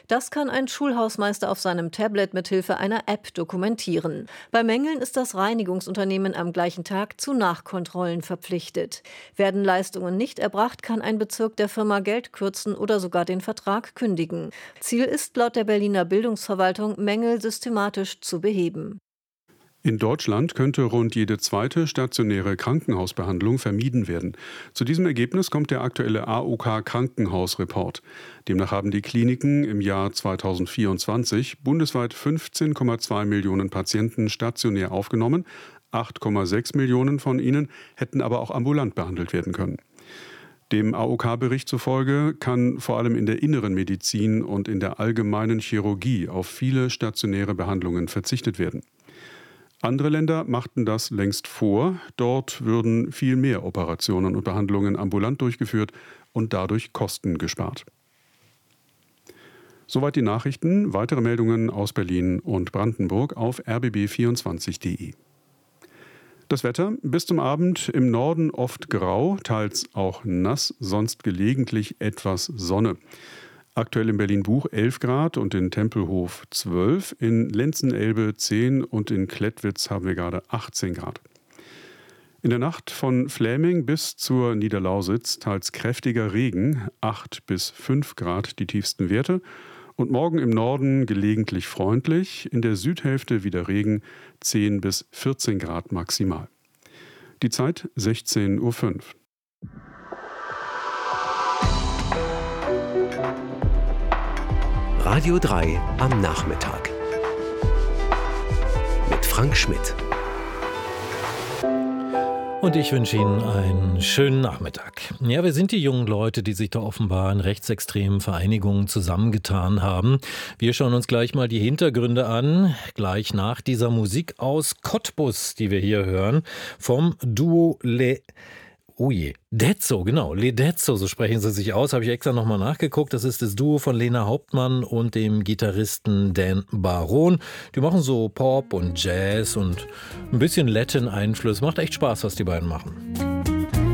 Das kann ein Schulhausmeister auf seinem Tablet mithilfe einer App dokumentieren. Bei Mängeln ist das Reinigungsunternehmen am gleichen Tag zu Nachkontrollen verpflichtet. Werden Leistungen nicht erbracht, kann ein Bezirk der Firma Geld kürzen oder sogar den Vertrag kündigen. Ziel ist laut der Berliner Bildungsverwaltung, Mängel systematisch zu beheben. In Deutschland könnte rund jede zweite stationäre Krankenhausbehandlung vermieden werden. Zu diesem Ergebnis kommt der aktuelle AOK-Krankenhausreport. Demnach haben die Kliniken im Jahr 2024 bundesweit 15,2 Millionen Patienten stationär aufgenommen. 8,6 Millionen von ihnen hätten aber auch ambulant behandelt werden können. Dem AOK-Bericht zufolge kann vor allem in der inneren Medizin und in der allgemeinen Chirurgie auf viele stationäre Behandlungen verzichtet werden. Andere Länder machten das längst vor. Dort würden viel mehr Operationen und Behandlungen ambulant durchgeführt und dadurch Kosten gespart. Soweit die Nachrichten. Weitere Meldungen aus Berlin und Brandenburg auf rbb24.de. Das Wetter: bis zum Abend im Norden oft grau, teils auch nass, sonst gelegentlich etwas Sonne. Aktuell in Berlin-Buch 11 Grad und in Tempelhof 12, in Lenzen-Elbe 10 und in Klettwitz haben wir gerade 18 Grad. In der Nacht von Fläming bis zur Niederlausitz teils kräftiger Regen, 8 bis 5 Grad die tiefsten Werte. Und morgen im Norden gelegentlich freundlich, in der Südhälfte wieder Regen, 10 bis 14 Grad maximal. Die Zeit 16:05 Uhr. Radio 3 am Nachmittag. Mit Frank Schmidt. Und ich wünsche Ihnen einen schönen Nachmittag. Ja, wir sind die jungen Leute, die sich da offenbar in rechtsextremen Vereinigungen zusammengetan haben. Wir schauen uns gleich mal die Hintergründe an, gleich nach dieser Musik aus Cottbus, die wir hier hören, vom Duo Dezzo, genau. Ledezzo, so sprechen sie sich aus, habe ich extra nochmal nachgeguckt. Das ist das Duo von Lena Hauptmann und dem Gitarristen Dan Baron. Die machen so Pop und Jazz und ein bisschen Latin-Einfluss. Macht echt Spaß, was die beiden machen.